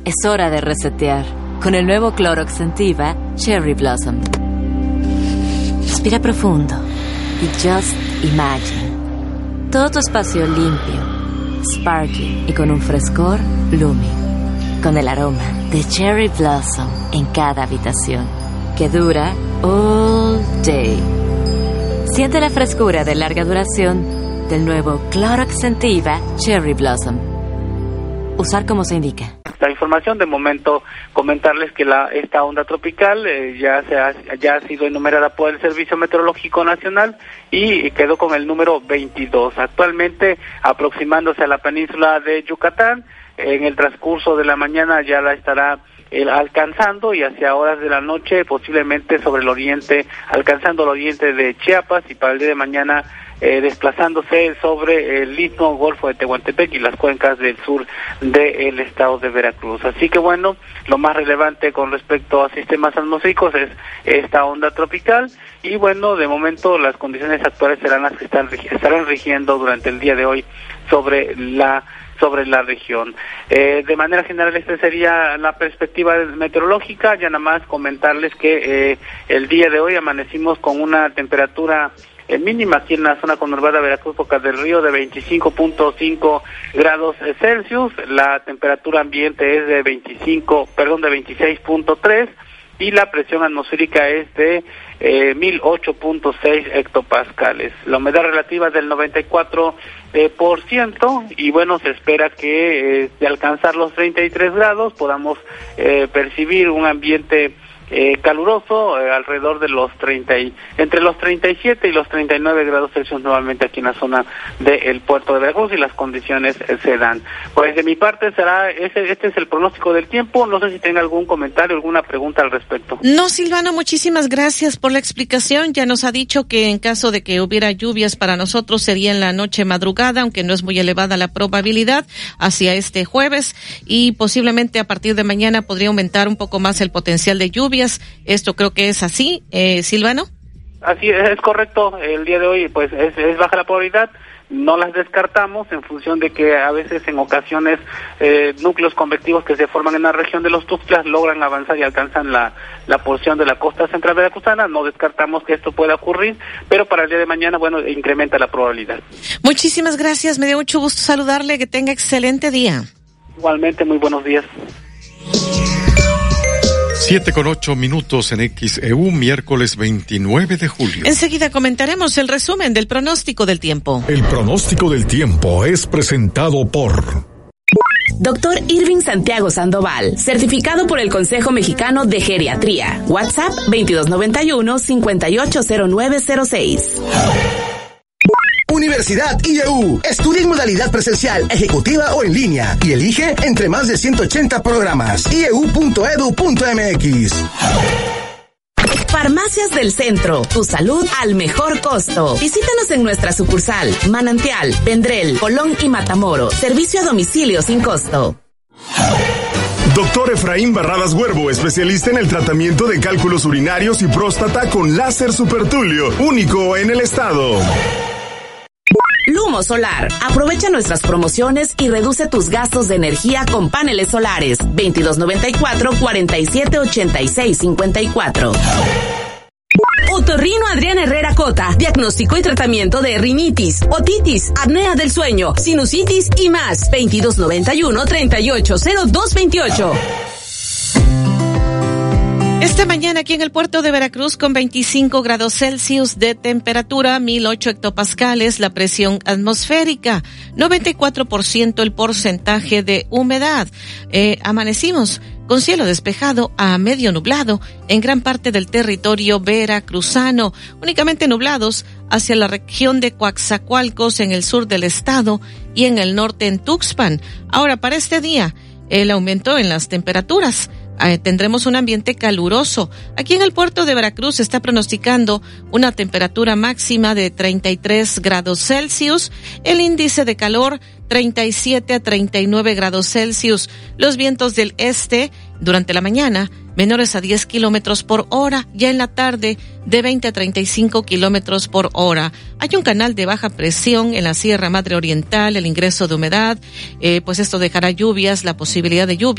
Es hora de resetear con el nuevo Clorox Scentiva Cherry Blossom. Respira profundo y just imagine. Todo tu espacio limpio, sparkly y con un frescor blooming. Con el aroma de Cherry Blossom en cada habitación, que dura all day. Siente la frescura de larga duración del nuevo Clorox Scentiva Cherry Blossom. Usar como se indica. La información de momento, comentarles que esta onda tropical ya ha sido enumerada por el Servicio Meteorológico Nacional y quedó con el número 22. Actualmente aproximándose a la península de Yucatán, en el transcurso de la mañana ya la estará alcanzando y hacia horas de la noche posiblemente sobre el oriente, alcanzando el oriente de Chiapas y para el día de mañana desplazándose sobre el istmo Golfo de Tehuantepec y las cuencas del sur del estado de Veracruz. Así que bueno, lo más relevante con respecto a sistemas atmosféricos es esta onda tropical y bueno, de momento las condiciones actuales serán las que estarán rigiendo durante el día de hoy sobre la región. De manera general esta sería la perspectiva meteorológica. Ya nada más comentarles que el día de hoy amanecimos con una temperatura mínima aquí en la zona conurbada Veracruz, Bocas del Río, de 25.5 grados Celsius. La temperatura ambiente es de 26.3 y la presión atmosférica es de 1008.6 hectopascales. La humedad relativa es del 94%, y bueno, se espera que de alcanzar los 33 grados podamos percibir un ambiente caluroso alrededor de entre los 37 y los 39 grados Celsius nuevamente aquí en la zona del puerto de Veracruz, y las condiciones se dan. Pues de mi parte este es el pronóstico del tiempo. No sé si tenga algún comentario, alguna pregunta al respecto. No, Silvano, muchísimas gracias por la explicación. Ya nos ha dicho que en caso de que hubiera lluvias para nosotros sería en la noche madrugada, aunque no es muy elevada la probabilidad hacia este jueves, y posiblemente a partir de mañana podría aumentar un poco más el potencial de lluvia. Esto creo que es así, Silvano. Así es correcto. El día de hoy pues es baja la probabilidad. No las descartamos en función de que a veces en ocasiones núcleos convectivos que se forman en la región de los Tuxtlas logran avanzar y alcanzan la porción de la costa central veracruzana. No descartamos que esto pueda ocurrir, pero para el día de mañana, bueno, incrementa la probabilidad. Muchísimas gracias, me dio mucho gusto saludarle, que tenga excelente día. Igualmente, muy buenos días. 7:08 en XEU, miércoles 29 de julio. Enseguida comentaremos el resumen del pronóstico del tiempo. El pronóstico del tiempo es presentado por Dr. Irving Santiago Sandoval, certificado por el Consejo Mexicano de Geriatría. WhatsApp 2291-580906. Universidad IEU. Estudia en modalidad presencial, ejecutiva o en línea y elige entre más de 180 programas. ieu.edu.mx. Farmacias del Centro, tu salud al mejor costo. Visítanos en nuestra sucursal Manantial, Vendrell, Colón y Matamoros. Servicio a domicilio sin costo. Doctor Efraín Barradas Huervo, especialista en el tratamiento de cálculos urinarios y próstata con láser supertulio, único en el estado. Lumo Solar. Aprovecha nuestras promociones y reduce tus gastos de energía con paneles solares. 2294-478654. Otorrino Adrián Herrera Cota. Diagnóstico y tratamiento de rinitis, otitis, apnea del sueño, sinusitis y más. 2291-380228. Esta mañana aquí en el puerto de Veracruz con 25 grados Celsius de temperatura, 1008 hectopascales la presión atmosférica, 94% el porcentaje de humedad. Amanecimos con cielo despejado a medio nublado en gran parte del territorio veracruzano, únicamente nublados hacia la región de Coatzacoalcos en el sur del estado y en el norte en Tuxpan. Ahora, para este día, el aumento en las temperaturas. Tendremos un ambiente caluroso. Aquí en el puerto de Veracruz se está pronosticando una temperatura máxima de 33 grados Celsius, el índice de calor 37 a 39 grados Celsius. Los vientos del este durante la mañana menores a 10 kilómetros por hora, ya en la tarde de 20 a 35 kilómetros por hora. Hay un canal de baja presión en la Sierra Madre Oriental, el ingreso de humedad, pues esto dejará lluvias, la posibilidad de lluvia